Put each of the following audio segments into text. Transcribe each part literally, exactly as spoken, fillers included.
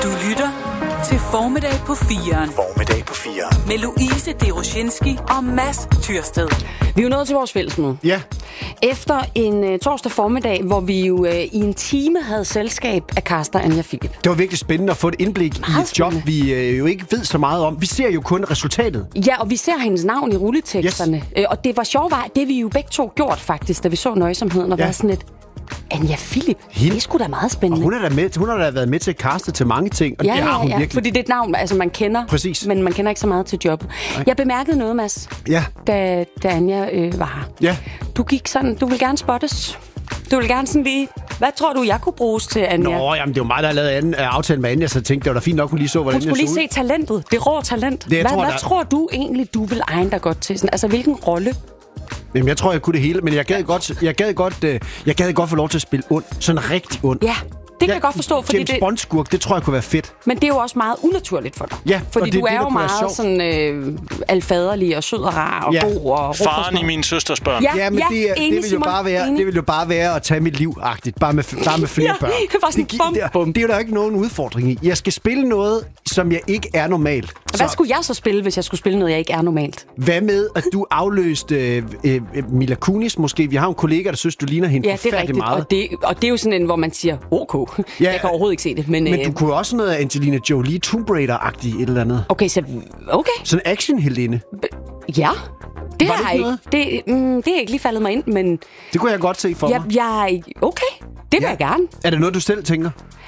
Du lytter til Formiddag på firen. Formiddag på firen. Med Louise Deroshinski og Mads Tyrsted. Vi er jo nået til vores fællesmøde. Ja. Efter en uh, torsdag formiddag, hvor vi jo uh, i en time havde selskab af Karsten og Anja Philip. Det var virkelig spændende at få et indblik Meget i et job, spændende. vi uh, jo ikke ved så meget om. Vi ser jo kun resultatet. Ja, og vi ser hendes navn i rulleteksterne. Yes. Uh, og det var sjovt, var, det vi jo begge to gjort faktisk, da vi så nøjsomheden og ja. var sådan lidt... Anja Philip, Hende. Det er sgu da meget spændende. Og hun har da, med, hun har da været med til at kaste til mange ting, og ja, det har hun ja, ja. virkelig. Fordi det er et navn, altså man kender, Præcis. men man kender ikke så meget til jobbet. Nej. Jeg bemærkede noget, Mads, ja. da, da Anja øh, var her. Ja. Du gik sådan, du vil gerne spottes. Du vil gerne sådan lige... Hvad tror du, jeg kunne bruges til, Anja? Nå, jamen det var mig, der havde lavet en uh, aftale med Anja, så jeg tænkte, det var da fint nok, hun lige så, hvordan hun skulle jeg lige så se talentet. Det rå talent. Det, hvad tror, hvad der... tror du egentlig, du vil egne dig godt til? Sådan, altså, hvilken rolle? Jamen, jeg tror, jeg kunne det hele, men jeg gad godt, jeg gad godt, uh, jeg gad godt få lov til at spille ond. Sådan rigtig ond. Ja, det kan jeg, jeg godt forstå, fordi James det... Bond-skurk, det tror jeg kunne være fedt. Men det er jo også meget unaturligt for dig. Ja, fordi det, du er det, jo meget sådan øh, alfaderlig og sød og rar og ja. god og... Faren i min søsters børn. Ja, ja, men ja, det, er, enig, det, vil jo bare være, det vil jo bare være at tage mit liv-agtigt, bare med, bare med flere ja, børn. Bare sådan, det, bum, det, bum. det er jo der ikke nogen udfordring i. Jeg skal spille noget, som jeg ikke er normalt. Hvad skulle jeg så spille, hvis jeg skulle spille noget, jeg ikke er normalt? Hvad med, at du afløste øh, øh, Mila Kunis måske? Vi har en kollega, der synes, du ligner hende ja, forfærdelig meget. Og det, og det er jo sådan en, hvor man siger, ok. Ja, jeg kan overhovedet ikke se det. Men, men øh, du kunne også noget Angelina Jolie, Tomb Raider-agtigt et eller andet. Okay, så... Okay. Sådan en action-heldinde. Ja. Det Var har det ikke, det, mm, det er ikke lige faldet mig ind, men... Det kunne jeg godt se for jeg, mig. Jeg, okay, det vil ja. jeg gerne. Er det noget, du selv tænker?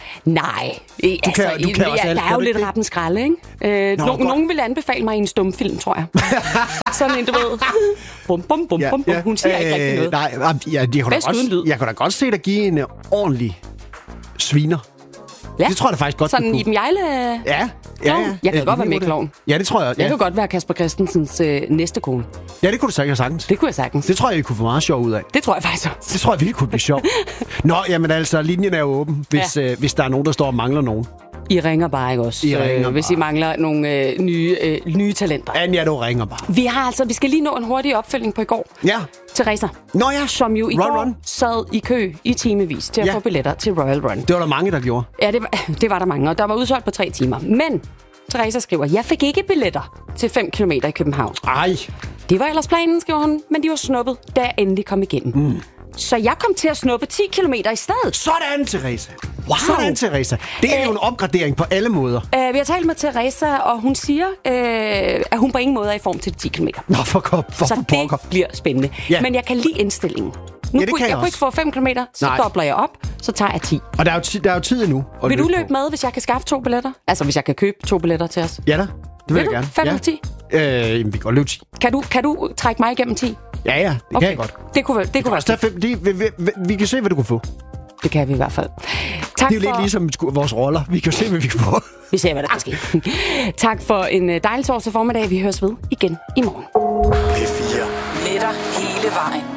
Nej. Du altså, kan, du kan jeg, også alt, der er jo lidt rappen skralde, ikke? Øh, Nå, no, nogen vil anbefale mig i en stumfilm, tror jeg. Sådan en, du ved... Bum, bum, bum, ja, bum, bum. ja. Hun siger øh, ikke rigtig noget. Nej, ja, jeg, kunne Bedst uden lyd. godt, jeg kunne da godt se dig give en uh, ordentlig sviner. Ja. Det tror jeg da faktisk godt, sådan du kunne. Iben Hjejle... Ja, ja, ja. Jeg kan ja, godt være med i Klovn. Ja, det tror jeg. Ja. Jeg kan godt være Kasper Christensens øh, næste kone. Ja, det kunne du sikkert sagtens. Det kunne jeg sagtens. Det tror jeg, I kunne få meget sjov ud af. Det tror jeg faktisk også. Det tror jeg virkelig kunne blive sjovt. Nå, jamen altså, linjen er jo åben, hvis, ja. øh, hvis der er nogen, der står og mangler nogen. I ringer bare, ikke også? I ringer øh, hvis I mangler nogle øh, nye, øh, nye talenter. Anja, du ringer bare. Vi har altså, vi skal lige nå en hurtig opfølgning på i går. Ja. Teresa. Nå ja. Som jo i run, går run. sad i kø i timevis til at ja. få billetter til Royal Run. Det var der mange, der gjorde. Ja, det var, det var der mange, og der var udsolgt på tre timer. Men Teresa skriver, jeg fik ikke billetter til fem kilometer i København. Ej. Det var ellers planen, skriver hun, men de var snuppet, da jeg endelig kom igennem. Mm. Så jeg kom til at snuppe ti kilometer i stedet. Sådan, Teresa. Wow. Sådan, Teresa. Det er Æh, jo en opgradering på alle måder. Øh, vi har talt med Teresa, og hun siger, øh, at hun på ingen måde er i form til de ti kilometer. Nå, for kop, for Så pokker. det bliver spændende. Ja. Men jeg kan lide indstillingen. Nu ja, det kunne, kan jeg, jeg kunne ikke få fem kilometer, så Nej. dobler jeg op, så tager jeg ti. Og der er jo, ti- der er jo tid endnu. Vil du løbe med, hvis jeg kan skaffe to billetter? Altså, hvis jeg kan købe to billetter til os? Ja da, det vil, vil jeg du? gerne. fem ja. eller ti? Øh, jamen, vi kan godt løbe ti. Kan du, kan du trække mig igennem ti? Ja, ja, det okay. kan jeg godt. Det kunne, det Vi kunne kan også være tage fem. De, vi, vi, vi, vi kan se, hvad du kan få. Det kan vi i hvert fald. Tak det er jo for... lidt ligesom vores roller. Vi kan se, hvad vi kan få. Vi ser, hvad der kan ske. Tak for en dejlig torsdag formiddag. Vi høres ved igen i morgen. P fire. Med dig hele vejen.